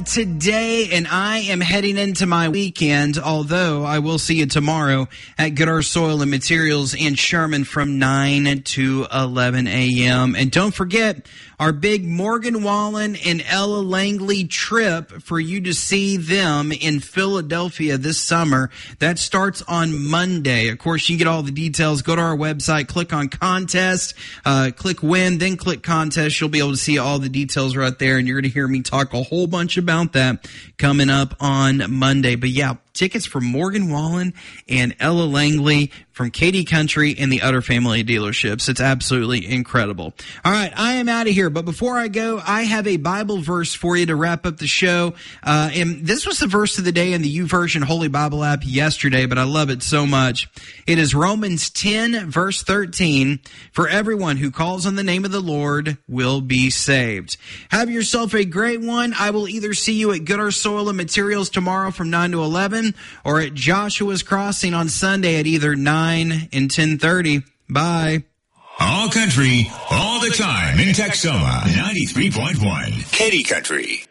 today, and I am heading into my weekend, although I will see you tomorrow at Goodar Soil and Materials in Sherman from 9 to 11 a.m. And don't forget our big Morgan Wallen and Ella Langley trip for you to see them in Philadelphia this summer. That starts on Monday. Of course, you can get all the details. Go to our website, click on contest, click win, then click contest. You'll be able to see all the details right there, and you're going to hear me talk a whole bunch about that coming up on Monday. But yeah, tickets for Morgan Wallen and Ella Langley from Katy Country and the Utter Family Dealerships. It's absolutely incredible. All right, I am out of here. But before I go, I have a Bible verse for you to wrap up the show. And this was the verse of the day in the YouVersion Holy Bible app yesterday, but I love it so much. It is Romans 10, verse 13. For everyone who calls on the name of the Lord will be saved. Have yourself a great one. I will either see you at Goodar Soil and Materials tomorrow from 9 to 11 or at Joshua's Crossing on Sunday at either 9 and 10:30. Bye. All country, all the time in Texoma, 93.1 Katy Country.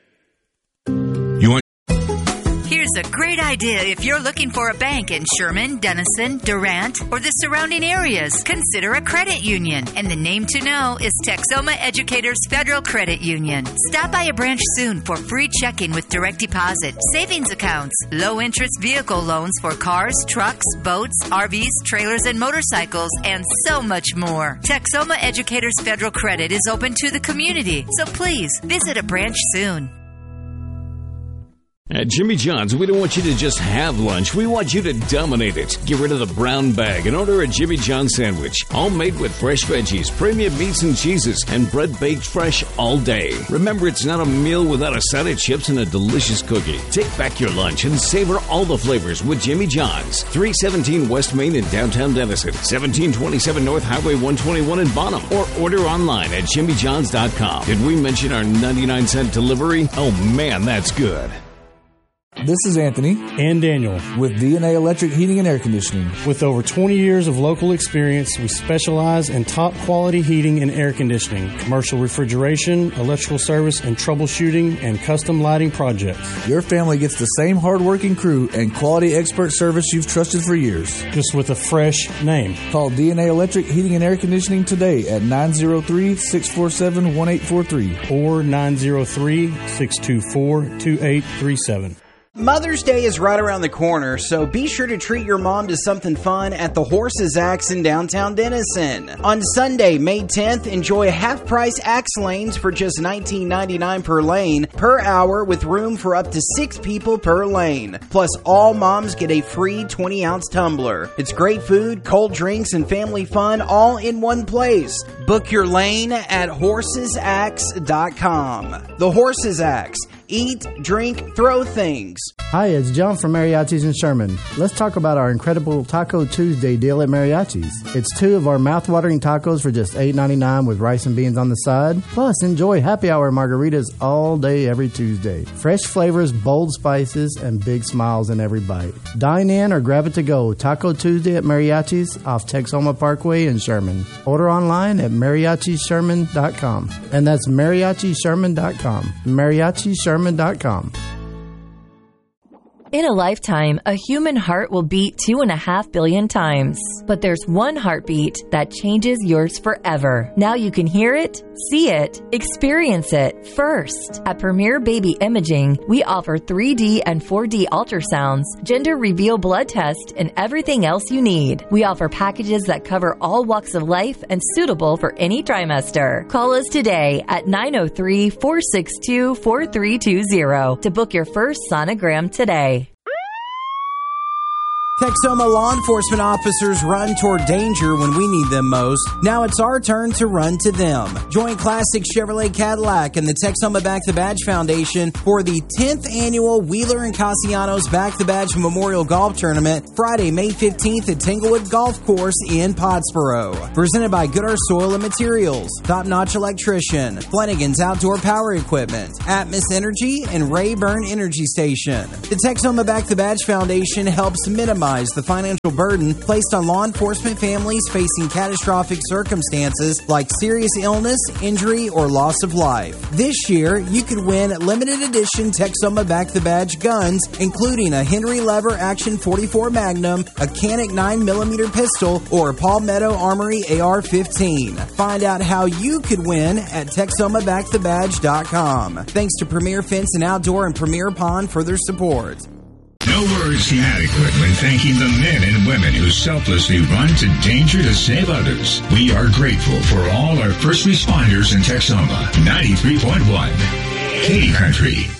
Here's a great idea if you're looking for a bank in Sherman, Denison, Durant, or the surrounding areas. Consider a credit union. And the name to know is Texoma Educators Federal Credit Union. Stop by a branch soon for free checking with direct deposit, savings accounts, low-interest vehicle loans for cars, trucks, boats, RVs, trailers, and motorcycles, and so much more. Texoma Educators Federal Credit is open to the community, so please visit a branch soon. At Jimmy John's, we don't want you to just have lunch. We want you to dominate it. Get rid of the brown bag and order a Jimmy John's sandwich. All made with fresh veggies, premium meats and cheeses, and bread baked fresh all day. Remember, it's not a meal without a side of chips and a delicious cookie. Take back your lunch and savor all the flavors with Jimmy John's. 317 West Main in downtown Denison. 1727 North Highway 121 in Bonham. Or order online at jimmyjohns.com. Did we mention our 99-cent delivery? Oh, man, that's good. This is Anthony and Daniel with DNA Electric Heating and Air Conditioning. With over 20 years of local experience, we specialize in top quality heating and air conditioning, commercial refrigeration, electrical service and troubleshooting, and custom lighting projects. Your family gets the same hardworking crew and quality expert service you've trusted for years, just with a fresh name. Call DNA Electric Heating and Air Conditioning today at 903-647-1843 or 903-624-2837. Mother's Day is right around the corner, so be sure to treat your mom to something fun at the Horses Axe in downtown Denison. On Sunday, May 10th, enjoy half-price axe lanes for just $19.99 per lane per hour with room for up to 6 people per lane. Plus, all moms get a free 20-ounce tumbler. It's great food, cold drinks, and family fun all in one place. Book your lane at horsesaxe.com. The Horses Axe. Eat, drink, throw things. Hi, it's John from Mariachi's in Sherman. Let's talk about our incredible Taco Tuesday deal at Mariachi's. It's 2 of our mouth-watering tacos for just $8.99 with rice and beans on the side. Plus, enjoy happy hour margaritas all day every Tuesday. Fresh flavors, bold spices, and big smiles in every bite. Dine in or grab it to go. Taco Tuesday at Mariachi's off Texoma Parkway in Sherman. Order online at mariachisherman.com. And that's mariachisherman.com. mariachisherman.com. In a lifetime, a human heart will beat 2.5 billion times. But there's one heartbeat that changes yours forever. Now you can hear it, see it, experience it first. At Premier Baby Imaging, we offer 3D and 4D ultrasounds, gender reveal blood test, and everything else you need. We offer packages that cover all walks of life and suitable for any trimester. Call us today at 903-462-4320 to book your first sonogram today. Texoma law enforcement officers run toward danger when we need them most. Now it's our turn to run to them. Join Classic Chevrolet Cadillac and the Texoma Back the Badge Foundation for the 10th annual Wheeler and Castellanos Back the Badge Memorial Golf Tournament, Friday, May 15th at Tanglewood Golf Course in Pottsboro. Presented by Goodar Soil and Materials, Top Notch Electrician, Flanagan's Outdoor Power Equipment, Atmos Energy, and Rayburn Energy Station. The Texoma Back the Badge Foundation helps minimize minimize the financial burden placed on law enforcement families facing catastrophic circumstances like serious illness, injury, or loss of life. This year, you could win limited edition Texoma Back the Badge guns, including a Henry Lever Action 44 Magnum, a Canik 9mm pistol, or a Palmetto Armory AR-15. Find out how you could win at TexomaBackTheBadge.com. Thanks to Premier Fence and Outdoor and Premier Pond for their support. No words seem adequate when thanking the men and women who selflessly run to danger to save others. We are grateful for all our first responders in Texoma. 93.1 Katy Country.